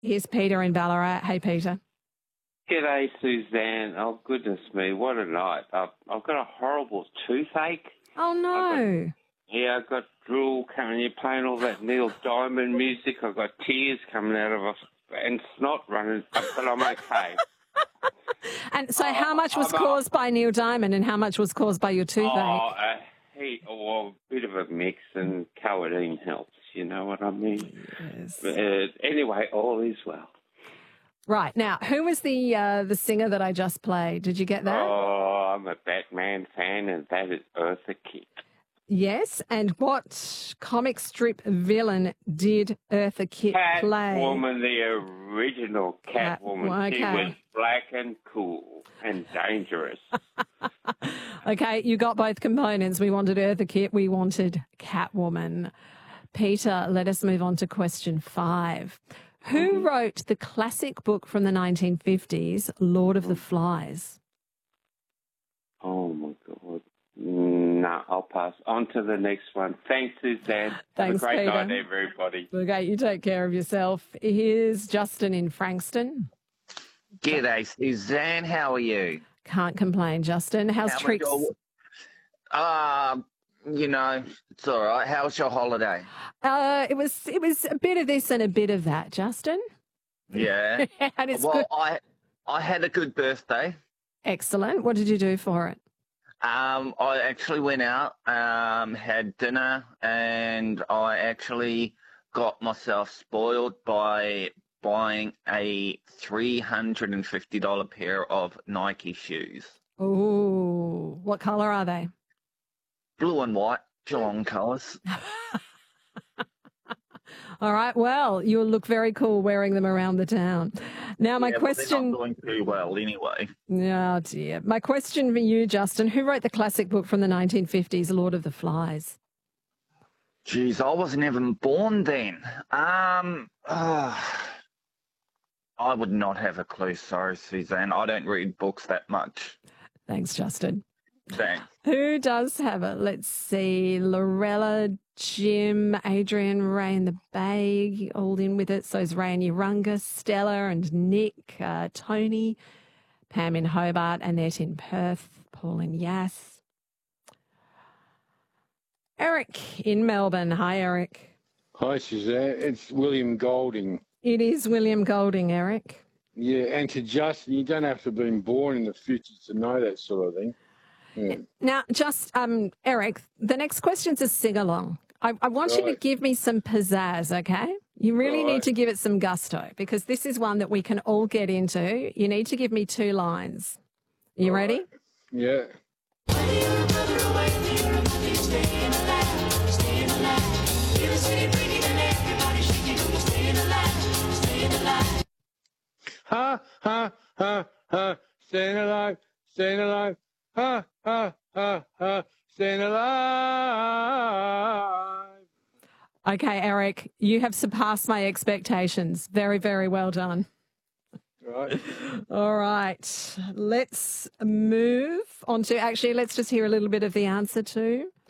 Here's Peter in Ballarat. Hey, Peter. G'day, Suzanne. Oh, goodness me, what a night. I've got a horrible toothache. Oh, no. I've got drool coming. You're playing all that Neil Diamond music. I've got tears coming out of and snot running, but I'm okay. And so how much was caused by Neil Diamond and how much was caused by your toothache? A bit of a mix, and codeine helps, you know what I mean? Yes. But, anyway, all is well. Right. Now, who was the singer that I just played? Did you get that? Oh, I'm a Batman fan, and that is Eartha Kitt. Yes. And what comic strip villain did Eartha Kitt play? Catwoman, the original Catwoman. Okay. She was black and cool and dangerous. Okay, you got both components. We wanted Eartha Kitt, we wanted Catwoman. Peter, let us move on to question 5. Who wrote the classic book from the 1950s, Lord of the Flies? Oh, my God. No, I'll pass. On to the next one. Thanks, Suzanne. Thanks, Have a great Peter. night, everybody. Okay, you take care of yourself. Here's Justin in Frankston. G'day, Suzanne. How are you? Can't complain, Justin. How's Tricks? You know, it's all right. How was your holiday? It was a bit of this and a bit of that, Justin. Yeah. And it's well, good. I had a good birthday. Excellent. What did you do for it? I actually went out, had dinner, and I actually got myself spoiled by buying a $350 pair of Nike shoes. Oh, what colour are they? Blue and white, Geelong colours. All right. Well, you'll look very cool wearing them around the town. Now, my question. They're not doing too well anyway. Oh, dear. My question for you, Justin, who wrote the classic book from the 1950s, Lord of the Flies? Geez, I wasn't even born then. I would not have a clue. Sorry, Suzanne. I don't read books that much. Thanks, Justin. Thanks. Who does have it? Let's see. Lorella, Jim, Adrian, Ray in the Bay, all in with it. So is Ray and Urunga, Stella and Nick, Tony, Pam in Hobart, Annette in Perth, Paul in Yass. Eric in Melbourne. Hi, Eric. Hi, Suzanne. It's William Golding. It is William Golding, Eric. Yeah, and to Justin, you don't have to have been born in the 50s to know that sort of thing. Yeah. Now, Eric, the next question's a sing-along. I want you to give me some pizzazz, okay? You really need to give it some gusto because this is one that we can all get into. You need to give me 2 lines. Are you ready? Yeah. Ha, ha, ha, ha, staying alive, staying alive. Ha, ha, ha, ha, staying alive. Okay, Eric, you have surpassed my expectations. Very, very well done. Right. All right. Let's move on to, actually, let's just hear a little bit of the answer too.